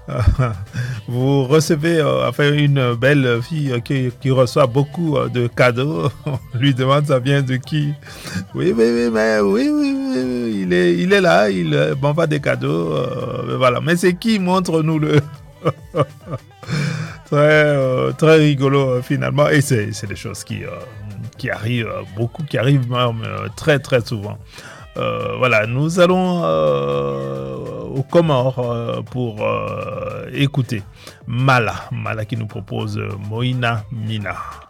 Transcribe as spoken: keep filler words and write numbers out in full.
Vous recevez euh, enfin une belle fille euh, qui, qui reçoit beaucoup euh, de cadeaux. On lui demande ça vient de qui. Oui, oui, oui, mais oui, oui, oui, oui, il est, il est là, il euh, m'envoie des cadeaux. Euh, mais voilà. Mais c'est qui? Montre-nous le. Très, euh, très rigolo euh, finalement. Et c'est, c'est des choses qui, euh, qui arrivent euh, beaucoup, qui arrivent même euh, très, très souvent. Euh, voilà, nous allons euh, aux Comores euh, pour euh, écouter Mala, Mala qui nous propose euh, Moïna Mina.